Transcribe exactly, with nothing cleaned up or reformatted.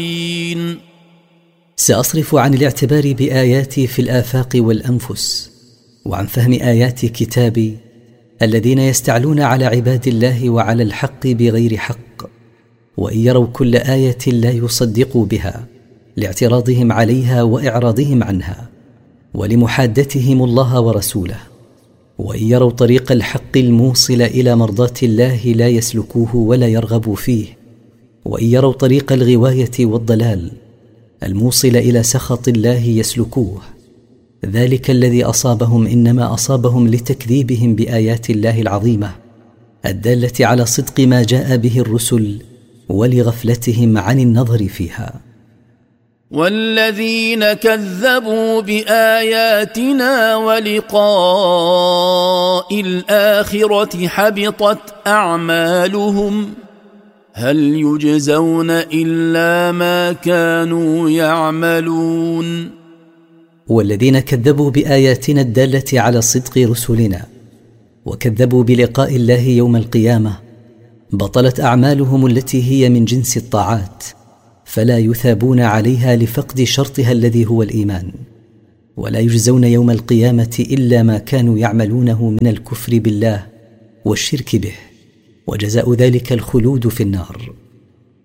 سأصرف عن الاعتبار بآياتي في الآفاق والأنفس، وعن فهم آيات كتابي الذين يستعلون على عباد الله وعلى الحق بغير حق، وإن يروا كل آية لا يصدقوا بها لاعتراضهم عليها وإعراضهم عنها ولمحادتهم الله ورسوله، وإن يروا طريق الحق الموصل إلى مرضاة الله لا يسلكوه ولا يرغبوا فيه، وإن يروا طريق الغواية والضلال الموصل إلى سخط الله يسلكوه. ذلك الذي أصابهم إنما أصابهم لتكذيبهم بآيات الله العظيمة الدالة على صدق ما جاء به الرسل ولغفلتهم عن النظر فيها. والذين كذبوا بآياتنا ولقاء الآخرة حبطت أعمالهم هل يجزون إلا ما كانوا يعملون. والذين كذبوا بآياتنا الدالة على صدق رسلنا وكذبوا بلقاء الله يوم القيامة بطلت أعمالهم التي هي من جنس الطاعات، فلا يثابون عليها لفقد شرطها الذي هو الإيمان، ولا يجزون يوم القيامة إلا ما كانوا يعملونه من الكفر بالله والشرك به، وجزاء ذلك الخلود في النار.